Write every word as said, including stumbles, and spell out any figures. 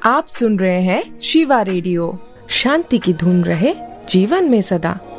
आप सुन रहे हैं शिवा रेडियो। शांति की धुन रहे जीवन में सदा।